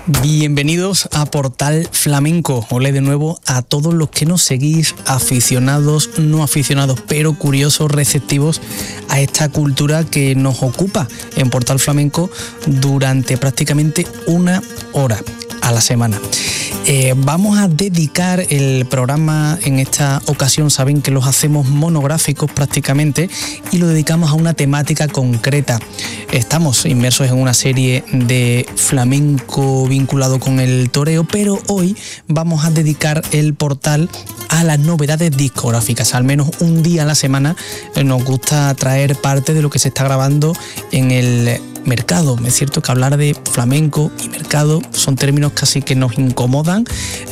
Bienvenidos a Portal Flamenco. Hola de nuevo a todos los que nos seguís, aficionados, no aficionados, pero curiosos, receptivos a esta cultura que nos ocupa en Portal Flamenco durante prácticamente una hora a la semana. Vamos a dedicar el programa en esta ocasión, saben que los hacemos monográficos prácticamente y lo dedicamos a una temática concreta. Estamos inmersos en una serie de flamenco vinculado con el toreo, pero hoy vamos a dedicar el portal a las novedades discográficas. Al menos un día a la semana nos gusta traer parte de lo que se está grabando en el mercado. Es cierto que hablar de flamenco y mercado son términos casi que nos incomodan,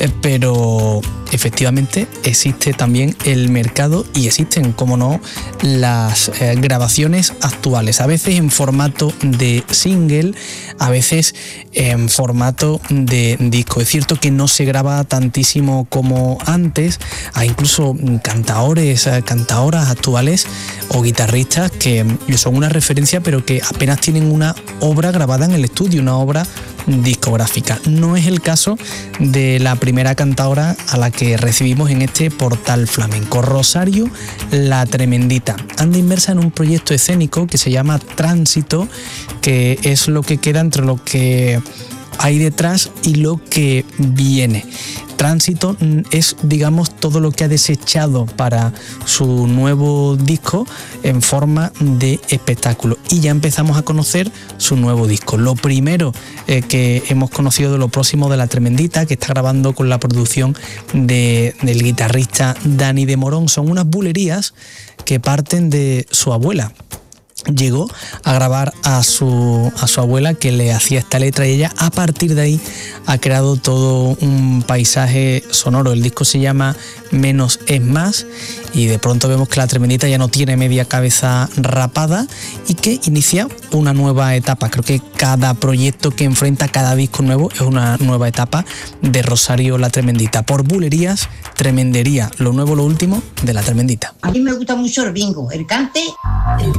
pero efectivamente existe también el mercado y existen, como no, las grabaciones actuales, a veces en formato de single, a veces en formato de disco. Es cierto que no se graba tantísimo como antes, hay incluso cantaores, cantaoras actuales o guitarristas que son una referencia, pero que apenas tienen una obra grabada en el estudio, una obra discográfica. No es el caso de la primera cantaora a la que recibimos en este portal flamenco, Rosario La Tremendita. Anda inmersa en un proyecto escénico que se llama Tránsito, que es lo que queda entre lo que hay detrás y lo que viene. Tránsito es, digamos, todo lo que ha desechado para su nuevo disco en forma de espectáculo. Y ya empezamos a conocer su nuevo disco. Lo primero que hemos conocido de lo próximo de La Tremendita, que está grabando con la producción del guitarrista Dani de Morón, son unas bulerías que parten de su abuela. Llegó a grabar a su abuela, que le hacía esta letra, y ella a partir de ahí ha creado todo un paisaje sonoro. El disco se llama Menos es Más y de pronto vemos que La Tremendita ya no tiene media cabeza rapada y que inicia una nueva etapa. Creo que cada proyecto que enfrenta, cada disco nuevo es una nueva etapa de Rosario La Tremendita. Por bulerías, tremendería, lo nuevo, lo último de La Tremendita. A mí me gusta mucho el bingo, el cante, el